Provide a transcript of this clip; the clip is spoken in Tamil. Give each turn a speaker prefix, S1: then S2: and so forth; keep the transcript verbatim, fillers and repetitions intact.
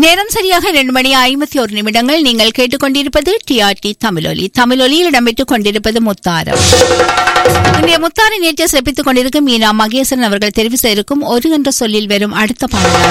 S1: நேரம் சரியாக இரண்டு மணி ஐம்பத்தி ஒரு நிமிடங்கள். நீங்கள் கேட்டுக்கொண்டிருப்பது டிஆர்டி தமிழொலி. தமிழொலியில் இடம்பெற்றுக் கொண்டிருப்பது முத்தாரம். இன்றைய முத்தாரை நேற்று சிறப்பித்துக் கொண்டிருக்கும் மீனா மகேசன் அவர்கள் தெரிவு செய்திருக்கும் ஒரு என்ற சொல்லில் வரும் அடுத்த பாடல்